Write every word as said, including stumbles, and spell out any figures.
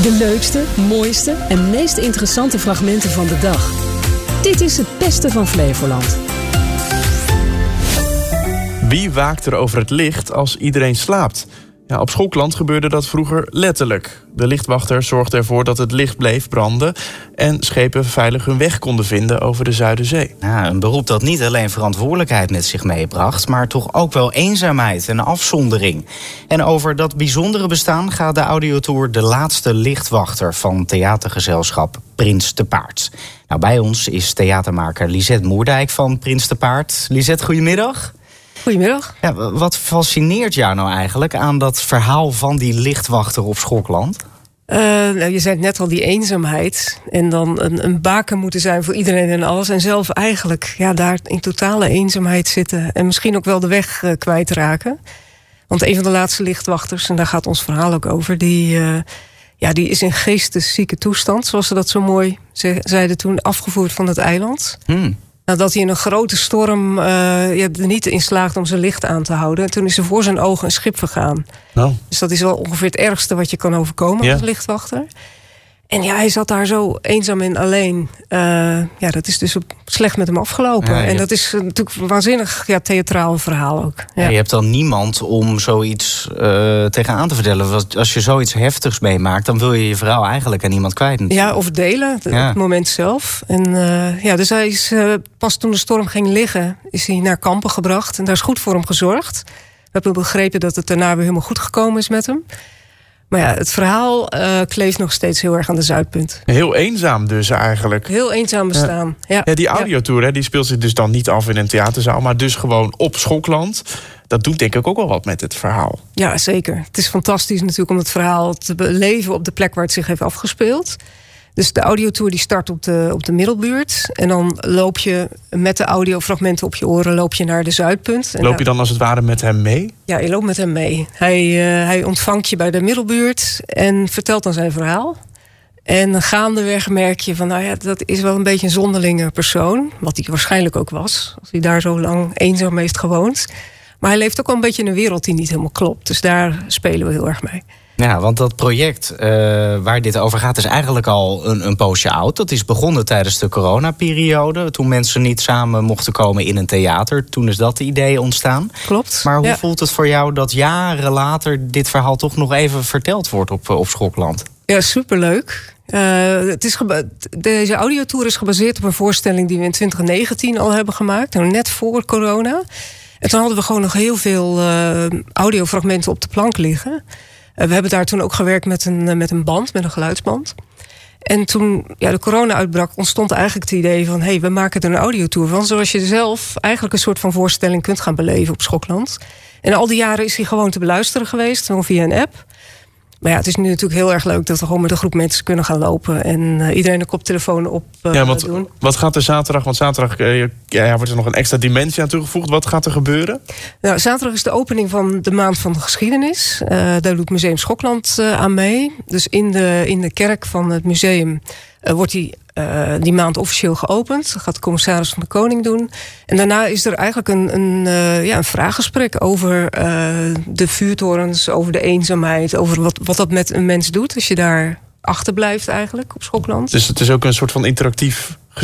De leukste, mooiste en meest interessante fragmenten van de dag. Dit is het beste van Flevoland. Wie waakt er over het licht als iedereen slaapt? Ja, op Schokland gebeurde dat vroeger letterlijk. De lichtwachter zorgde ervoor dat het licht bleef branden en schepen veilig hun weg konden vinden over de Zuiderzee. Ja, een beroep dat niet alleen verantwoordelijkheid met zich meebracht, maar toch ook wel eenzaamheid en afzondering. En over dat bijzondere bestaan gaat de audiotour De Laatste Lichtwachter van theatergezelschap Prins te Paard. Nou, bij ons is theatermaker Lisette Moerdijk van Prins te Paard. Lisette, goedemiddag. Goedemiddag. Ja, wat fascineert jou nou eigenlijk aan dat verhaal van die lichtwachter op Schokland? Uh, nou, je zei het net al, die eenzaamheid. En dan een, een baken moeten zijn voor iedereen en alles. En zelf eigenlijk ja, daar in totale eenzaamheid zitten. En misschien ook wel de weg uh, kwijtraken. Want een van de laatste lichtwachters, en daar gaat ons verhaal ook over, die, uh, ja, die is in geesteszieke toestand, zoals ze dat zo mooi ze, zeiden toen, afgevoerd van het eiland. Hmm. Nadat hij in een grote storm uh, ja, er niet in slaagde om zijn licht aan te houden. En toen is er voor zijn ogen een schip vergaan. Nou. Dus dat is wel ongeveer het ergste wat je kan overkomen Ja. als lichtwachter. En ja, hij zat daar zo eenzaam en alleen. Uh, ja, dat is dus slecht met hem afgelopen. Ja, je... En dat is natuurlijk een waanzinnig ja, theatraal verhaal ook. Ja. Ja, je hebt dan niemand om zoiets uh, tegenaan te vertellen. Want als je zoiets heftigs meemaakt, dan wil je je verhaal eigenlijk aan iemand kwijt. Ja, of delen, ja. Op het moment zelf. En uh, ja, dus hij is uh, pas toen de storm ging liggen, is hij naar Kampen gebracht. En daar is goed voor hem gezorgd. We hebben begrepen dat het daarna weer helemaal goed gekomen is met hem. Maar ja, het verhaal uh, kleeft nog steeds heel erg aan de Zuidpunt. Heel eenzaam dus eigenlijk. Heel eenzaam bestaan. Ja, ja die audiotour ja. hè, die speelt zich dus dan niet af in een theaterzaal, maar dus gewoon op Schokland. Dat doet denk ik ook wel wat met het verhaal. Ja, zeker. Het is fantastisch natuurlijk om het verhaal te beleven op de plek waar het zich heeft afgespeeld. Dus de audiotour die start op de, op de Middelbuurt. En dan loop je met de audiofragmenten op je oren loop je naar de Zuidpunt. En loop je dan als het ware met hem mee? Ja, je loopt met hem mee. Hij, uh, hij ontvangt je bij de Middelbuurt en vertelt dan zijn verhaal. En gaandeweg merk je van, nou ja, dat is wel een beetje een zonderlinge persoon. Wat hij waarschijnlijk ook was, als hij daar zo lang eenzaam heeft gewoond. Maar hij leeft ook wel een beetje in een wereld die niet helemaal klopt. Dus daar spelen we heel erg mee. Ja, want dat project uh, waar dit over gaat is eigenlijk al een, een poosje oud. Dat is begonnen tijdens de coronaperiode, toen mensen niet samen mochten komen in een theater. Toen is dat idee ontstaan. Klopt. Maar hoe ja. voelt het voor jou dat jaren later dit verhaal toch nog even verteld wordt op, op Schokland? Ja, superleuk. Uh, het is geba- deze audiotour is gebaseerd op een voorstelling die we in twintig negentien al hebben gemaakt. Nou, net voor corona. En toen hadden we gewoon nog heel veel uh, audiofragmenten op de plank liggen. We hebben daar toen ook gewerkt met een, met een band, met een geluidsband. En toen ja, de corona uitbrak, ontstond eigenlijk het idee van, hé, hey, we maken er een audiotour van, zoals je zelf eigenlijk een soort van voorstelling kunt gaan beleven op Schokland. En al die jaren is hij gewoon te beluisteren geweest, gewoon via een app. Maar ja, het is nu natuurlijk heel erg leuk dat we gewoon met een groep mensen kunnen gaan lopen en uh, iedereen een koptelefoon op uh, ja, want, doen. Wat gaat er zaterdag? Want zaterdag uh, ja, wordt er nog een extra dimensie aan toegevoegd. Wat gaat er gebeuren? Nou, zaterdag is de opening van de Maand van de Geschiedenis. Uh, daar doet Museum Schokland uh, aan mee. Dus in de, in de kerk van het museum uh, wordt die, uh, die maand officieel geopend. Dat gaat de commissaris van de Koning doen. En daarna is er eigenlijk een, een, uh, ja, een vraaggesprek over uh, de vuurtorens, over de eenzaamheid, over wat, wat dat met een mens doet als je daar achterblijft eigenlijk op Schokland. Dus het is ook een soort van interactief